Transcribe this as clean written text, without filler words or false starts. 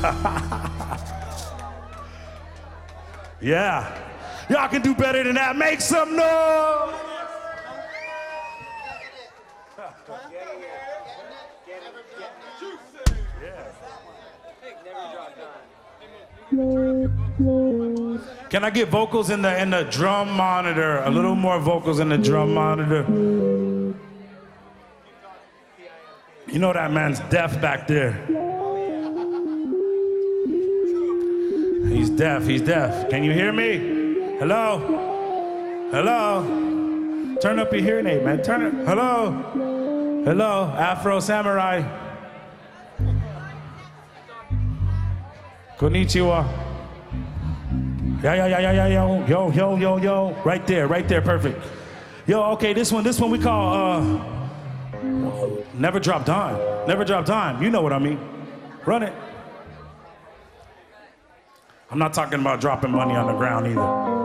Yeah. Y'all can do better than that. Make some noise. Can I get vocals in the drum monitor? A little more vocals in the drum monitor. You know that man's deaf back there. He's deaf, he's deaf. Can you hear me? Hello? Hello? Turn up your hearing aid, man. Turn it. Hello? Hello? Afro Samurai. Konnichiwa. Yo. Right there, perfect. Yo, okay, this one we call, Never Drop Dime. Never Drop Dime. You know what I mean. Run it. I'm not talking about dropping money on the ground either.